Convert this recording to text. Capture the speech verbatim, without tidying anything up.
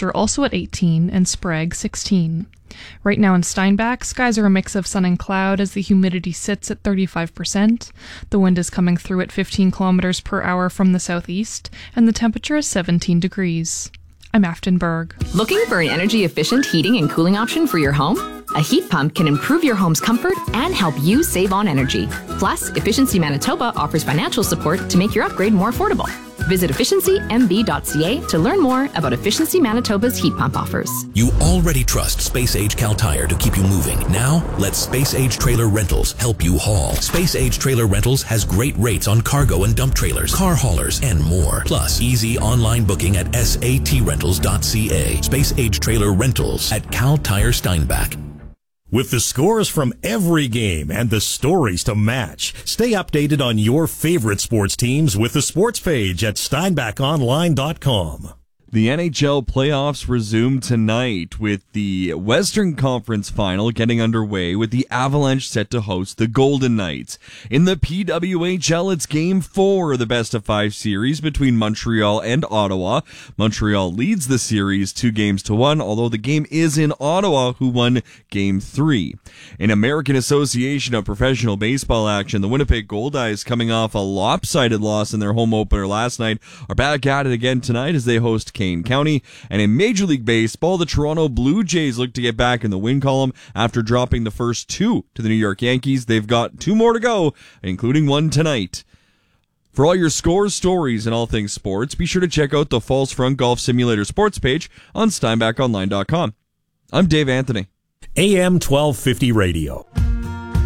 temperature also at eighteen, and Sprague sixteen. Right now in Steinbach, skies are a mix of sun and cloud as the humidity sits at thirty-five percent. The wind is coming through at fifteen kilometers per hour from the southeast, and the temperature is seventeen degrees. I'm Afton Berg. Looking for an energy-efficient heating and cooling option for your home? A heat pump can improve your home's comfort and help you save on energy. Plus, Efficiency Manitoba offers financial support to make your upgrade more affordable. Visit efficiency m b dot c a to learn more about Efficiency Manitoba's heat pump offers. You already trust Space Age Cal Tire to keep you moving. Now, let Space Age Trailer Rentals help you haul. Space Age Trailer Rentals has great rates on cargo and dump trailers, car haulers, and more. Plus, easy online booking at s a t rentals dot c a. Space Age Trailer Rentals at Cal Tire Steinbach. With the scores from every game and the stories to match, stay updated on your favorite sports teams with the sports page at steinbach online dot com. The N H L playoffs resume tonight with the Western Conference Final getting underway with the Avalanche set to host the Golden Knights. In the P W H L, it's Game four of the best-of-five series between Montreal and Ottawa. Montreal leads the series two games to one, although the game is in Ottawa, who won Game three. In American Association of Professional Baseball action, the Winnipeg Goldeyes, coming off a lopsided loss in their home opener last night, are back at it again tonight as they host Kane County. And in Major League Baseball, the Toronto Blue Jays look to get back in the win column after dropping the first two to the New York Yankees. They've got two more to go, including one tonight. For all your scores, stories, and all things sports, be sure to check out the Falls Front Golf Simulator sports page on steinbach online dot com. I'm Dave Anthony. A M twelve fifty Radio.